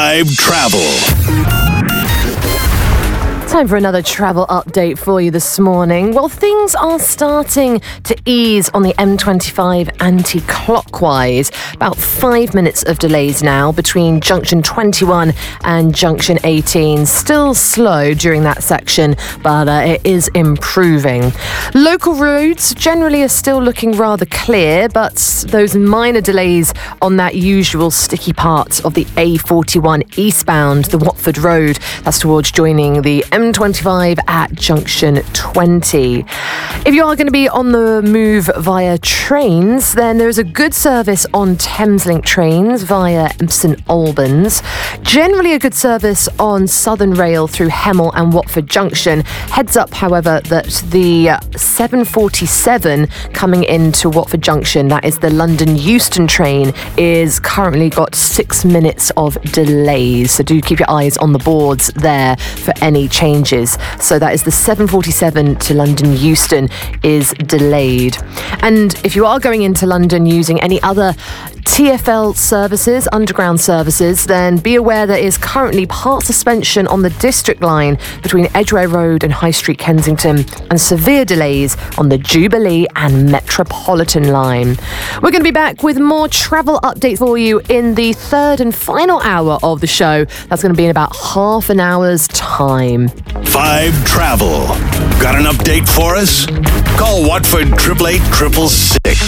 5 Travel. Time for another travel update for you this morning. Well, things are starting to ease on the M25 anti-clockwise. About 5 minutes of delays now between junction 21 and junction 18. Still slow during that section, but it is improving. Local roads generally are still looking rather clear, but those minor delays on that usual sticky part of the A41 eastbound, the Watford Road, that's towards joining the M25 at junction 20. If you are going to be on the move via trains, then there is a good service on Thameslink trains via St Albans. Generally a good service on Southern Rail through Hemel and Watford Junction. Heads up, however, that the 747 coming into Watford Junction, that is the London Euston train, is currently got 6 minutes of delays. So do keep your eyes on the boards there for any changes. So that is the 747 to London Euston is delayed. And if you are going into London using any other TfL services, underground services, then be aware there is currently part suspension on the District line between Edgware Road and High Street Kensington, and severe delays on the Jubilee and Metropolitan line. We're going to be back with more travel updates for you in the third and final hour of the show. That's going to be in about half an hour's time. 5 Travel. Got an update for us? Call Watford 888 666.